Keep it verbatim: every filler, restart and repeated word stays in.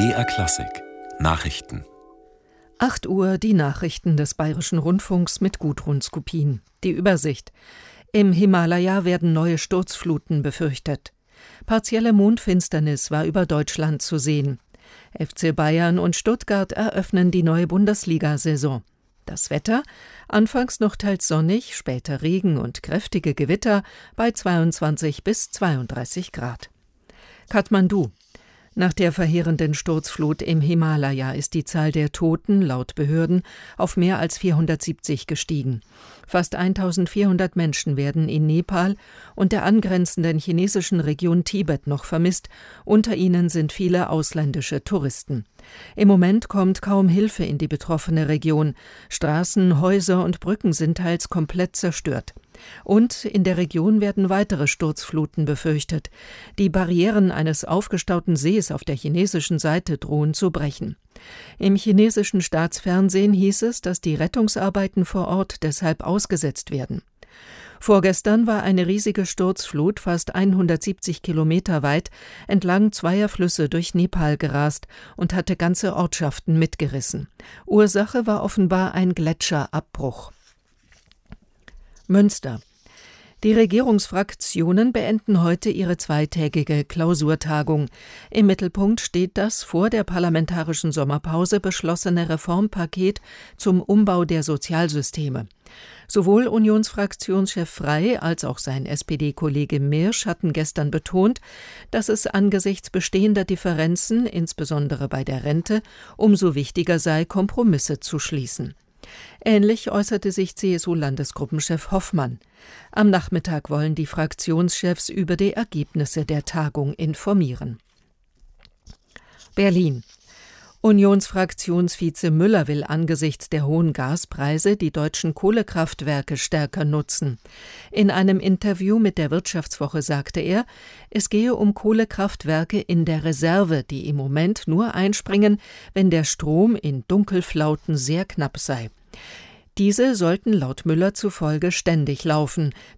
B R Klassik Nachrichten. acht Uhr die Nachrichten des Bayerischen Rundfunks mit Gudrun Skopin. Die Übersicht. Im Himalaya werden neue Sturzfluten befürchtet. Partielle Mondfinsternis war über Deutschland zu sehen. F C Bayern und Stuttgart eröffnen die neue Bundesliga-Saison. Das Wetter? Anfangs noch teils sonnig, später Regen und kräftige Gewitter bei zweiundzwanzig bis zweiunddreißig Grad. Kathmandu. Nach der verheerenden Sturzflut im Himalaya ist die Zahl der Toten laut Behörden auf mehr als vierhundertsiebzig gestiegen. Fast eintausendvierhundert Menschen werden in Nepal und der angrenzenden chinesischen Region Tibet noch vermisst. Unter ihnen sind viele ausländische Touristen. Im Moment kommt kaum Hilfe in die betroffene Region. Straßen, Häuser und Brücken sind teils komplett zerstört. Und in der Region werden weitere Sturzfluten befürchtet. Die Barrieren eines aufgestauten Sees auf der chinesischen Seite drohen zu brechen. Im chinesischen Staatsfernsehen hieß es, dass die Rettungsarbeiten vor Ort deshalb ausgesetzt werden. Vorgestern war eine riesige Sturzflut fast hundertsiebzig Kilometer weit entlang zweier Flüsse durch Nepal gerast und hatte ganze Ortschaften mitgerissen. Ursache war offenbar ein Gletscherabbruch. Münster. Die Regierungsfraktionen beenden heute ihre zweitägige Klausurtagung. Im Mittelpunkt steht das vor der parlamentarischen Sommerpause beschlossene Reformpaket zum Umbau der Sozialsysteme. Sowohl Unionsfraktionschef Frey als auch sein S P D-Kollege Mirsch hatten gestern betont, dass es angesichts bestehender Differenzen, insbesondere bei der Rente, umso wichtiger sei, Kompromisse zu schließen. Ähnlich äußerte sich C S U-Landesgruppenchef Hoffmann. Am Nachmittag wollen die Fraktionschefs über die Ergebnisse der Tagung informieren. Berlin. Unionsfraktionsvize Müller will angesichts der hohen Gaspreise die deutschen Kohlekraftwerke stärker nutzen. In einem Interview mit der Wirtschaftswoche sagte er, es gehe um Kohlekraftwerke in der Reserve, die im Moment nur einspringen, wenn der Strom in Dunkelflauten sehr knapp sei. Diese sollten laut Müller zufolge ständig laufen,